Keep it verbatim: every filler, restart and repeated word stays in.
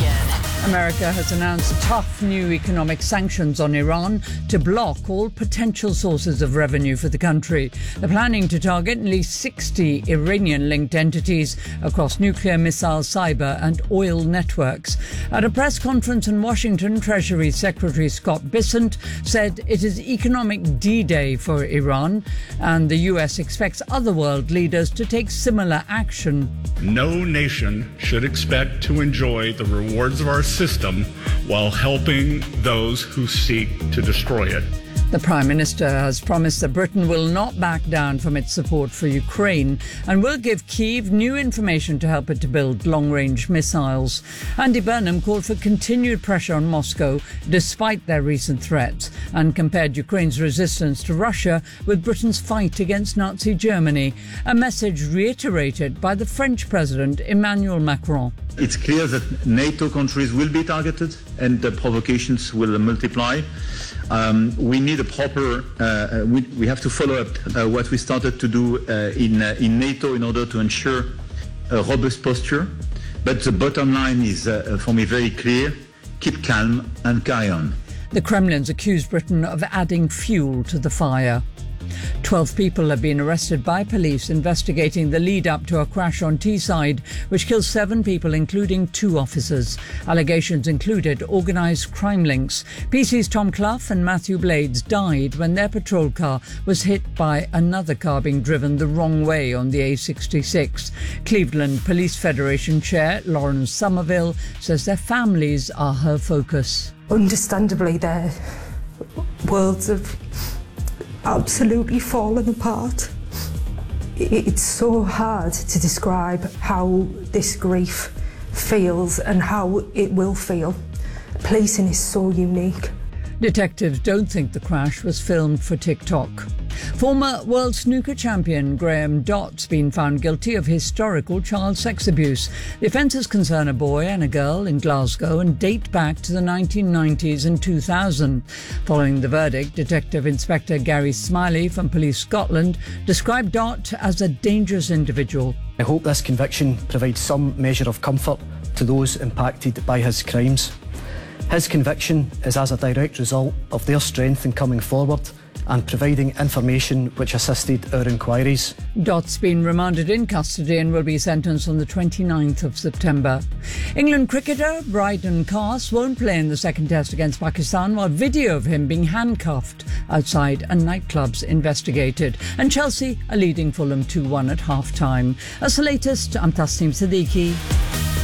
Nation. America has announced tough new economic sanctions on Iran to block all potential sources of revenue for the country. They're planning to target at least sixty Iranian-linked entities across nuclear, missile, cyber and oil networks. At a press conference in Washington, Treasury Secretary Scott Bessent said it is economic D-Day for Iran, and the U S expects other world leaders to take similar action. No nation should expect to enjoy the rewards of our system while helping those who seek to destroy it. The Prime Minister has promised that Britain will not back down from its support for Ukraine and will give Kyiv new information to help it to build long-range missiles. Andy Burnham called for continued pressure on Moscow despite their recent threats and compared Ukraine's resistance to Russia with Britain's fight against Nazi Germany, a message reiterated by the French President Emmanuel Macron. It's clear that NATO countries will be targeted and the provocations will multiply. Um, we need a proper, uh, we, we have to follow up uh, what we started to do uh, in, uh, in NATO in order to ensure a robust posture. But the bottom line is, uh, for me, very clear: keep calm and carry on. The Kremlin's accused Britain of adding fuel to the fire. Twelve people have been arrested by police investigating the lead-up to a crash on Teesside, which killed seven people, including two officers. Allegations included organised crime links. P C's Tom Clough and Matthew Blades died when their patrol car was hit by another car being driven the wrong way on the A sixty-six. Cleveland Police Federation Chair Lauren Somerville says their families are her focus. Understandably, their worlds have absolutely fallen apart. It's so hard to describe how this grief feels and how it will feel. Policing is so unique. Detectives don't think the crash was filmed for TikTok. Former world snooker champion Graham Dott's been found guilty of historical child sex abuse. The offences concern a boy and a girl in Glasgow and date back to the nineteen nineties and two thousand. Following the verdict, Detective Inspector Gary Smiley from Police Scotland described Dott as a dangerous individual. I hope this conviction provides some measure of comfort to those impacted by his crimes. His conviction is as a direct result of their strength in coming forward and providing information which assisted our inquiries. Dott's been remanded in custody and will be sentenced on the twenty-ninth of September. England cricketer Brydon Carse won't play in the second test against Pakistan while video of him being handcuffed outside a nightclub's investigated. And Chelsea are leading Fulham two one at half-time. That's the latest. I'm Tasneem Siddiqui.